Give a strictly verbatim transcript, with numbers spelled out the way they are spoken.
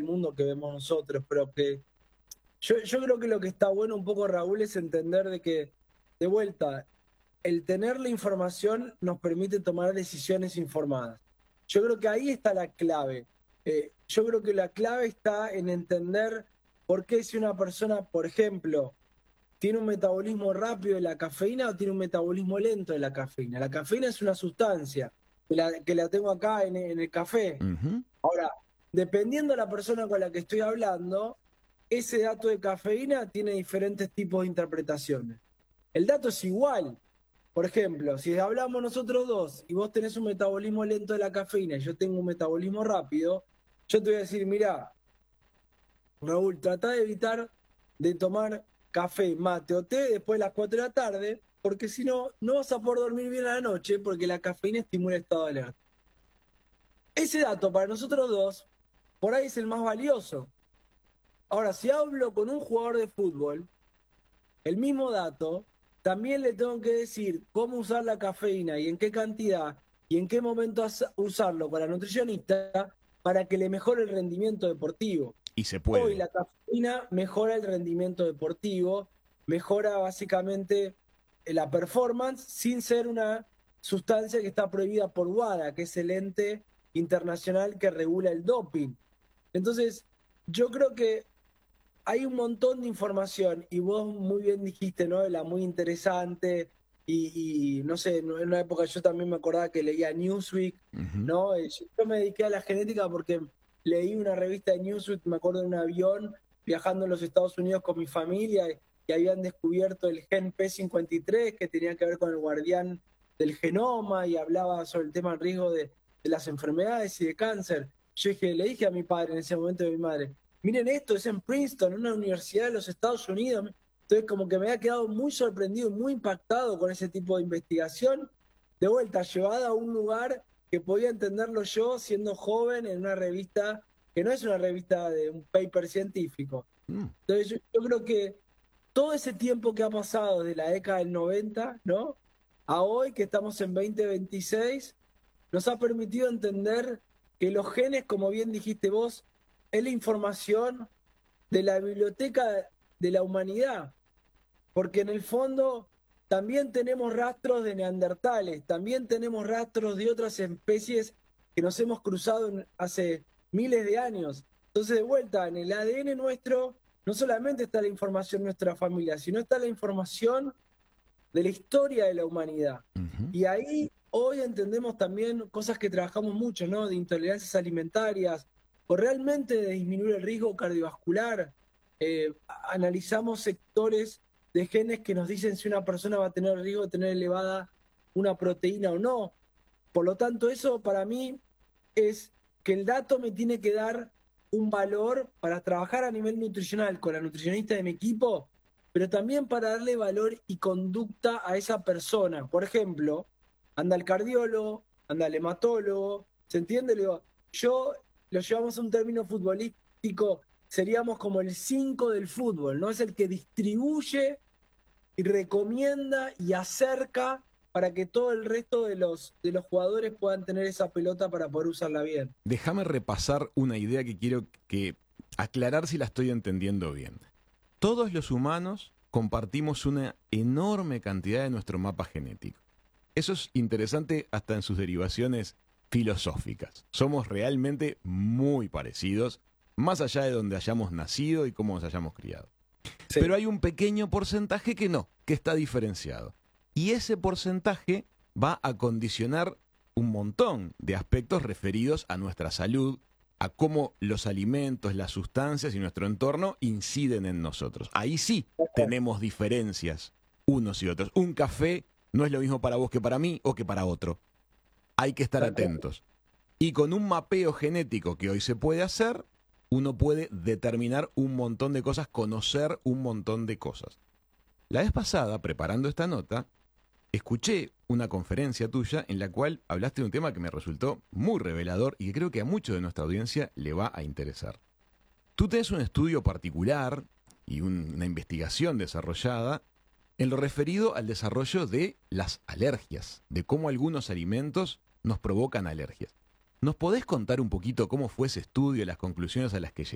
del mundo que vemos nosotros, pero que yo, yo creo que lo que está bueno un poco, Raúl, es entender de que, de vuelta, el tener la información nos permite tomar decisiones informadas. Yo creo que ahí está la clave. Eh, yo creo que la clave está en entender por qué si una persona, por ejemplo, tiene un metabolismo rápido de la cafeína o tiene un metabolismo lento de la cafeína. La cafeína es una sustancia que la, que la tengo acá en, en el café. Uh-huh. Ahora, dependiendo de la persona con la que estoy hablando, ese dato de cafeína tiene diferentes tipos de interpretaciones. El dato es igual. Por ejemplo, si hablamos nosotros dos y vos tenés un metabolismo lento de la cafeína y yo tengo un metabolismo rápido, yo te voy a decir, mirá, Raúl, trata de evitar de tomar café, mate o té después de las cuatro de la tarde, porque si no, no vas a poder dormir bien a la noche porque la cafeína estimula el estado de alerta. Ese dato para nosotros dos, por ahí es el más valioso. Ahora, si hablo con un jugador de fútbol, el mismo dato, también le tengo que decir cómo usar la cafeína y en qué cantidad y en qué momento usarlo con la nutricionista para que le mejore el rendimiento deportivo. Y se puede. Hoy la cafeína mejora el rendimiento deportivo, mejora básicamente la performance sin ser una sustancia que está prohibida por WADA, que es el ente internacional que regula el doping. Entonces, yo creo que hay un montón de información y vos muy bien dijiste, ¿no? La muy interesante y, y no sé, en una época yo también me acordaba que leía Newsweek, Uh-huh. ¿no? Yo me dediqué a la genética porque leí una revista de Newsweek, me acuerdo, en un avión viajando en los Estados Unidos con mi familia y, y habían descubierto el gen P cincuenta y tres que tenía que ver con el guardián del genoma y hablaba sobre el tema del riesgo de, de las enfermedades y de cáncer. Yo dije, le dije a mi padre en ese momento, a mi madre, miren esto, es en Princeton, una universidad de los Estados Unidos. Entonces como que me había quedado muy sorprendido, muy impactado con ese tipo de investigación, de vuelta, llevada a un lugar que podía entenderlo yo siendo joven en una revista que no es una revista de un paper científico. Mm. Entonces yo, yo creo que todo ese tiempo que ha pasado desde la década del noventa, ¿no?, a hoy que estamos en veinte veintiséis, nos ha permitido entender que los genes, como bien dijiste vos, es la información de la biblioteca de la humanidad, porque en el fondo también tenemos rastros de neandertales, también tenemos rastros de otras especies que nos hemos cruzado en, hace miles de años. Entonces, de vuelta, en el A D N nuestro no solamente está la información de nuestra familia, sino está la información de la historia de la humanidad. Uh-huh. Y ahí hoy entendemos también cosas que trabajamos mucho, ¿no?, de intolerancias alimentarias, o realmente de disminuir el riesgo cardiovascular. Eh, analizamos sectores de genes que nos dicen si una persona va a tener riesgo de tener elevada una proteína o no. Por lo tanto, eso para mí es que el dato me tiene que dar un valor para trabajar a nivel nutricional con la nutricionista de mi equipo, pero también para darle valor y conducta a esa persona. Por ejemplo, anda el cardiólogo, anda el hematólogo, ¿se entiende? Le digo, yo lo llevamos a un término futbolístico, seríamos como el cinco del fútbol, ¿no? Es el que distribuye y recomienda y acerca para que todo el resto de los, de los jugadores puedan tener esa pelota para poder usarla bien. Déjame repasar una idea que quiero que aclarar si la estoy entendiendo bien. Todos los humanos compartimos una enorme cantidad de nuestro mapa genético. Eso es interesante hasta en sus derivaciones filosóficas. Somos realmente muy parecidos, más allá de donde hayamos nacido y cómo nos hayamos criado. Sí. Pero hay un pequeño porcentaje que no, que está diferenciado. Y ese porcentaje va a condicionar un montón de aspectos referidos a nuestra salud, a cómo los alimentos, las sustancias y nuestro entorno inciden en nosotros. Ahí sí tenemos diferencias unos y otros. Un café no es lo mismo para vos que para mí o que para otro. Hay que estar atentos. Y con un mapeo genético que hoy se puede hacer, uno puede determinar un montón de cosas, conocer un montón de cosas. La vez pasada, preparando esta nota, escuché una conferencia tuya en la cual hablaste de un tema que me resultó muy revelador y que creo que a mucho de nuestra audiencia le va a interesar. Tú tenés un estudio particular y un, una investigación desarrollada en lo referido al desarrollo de las alergias, de cómo algunos alimentos nos provocan alergias. ¿Nos podés contar un poquito cómo fue ese estudio, las conclusiones a las que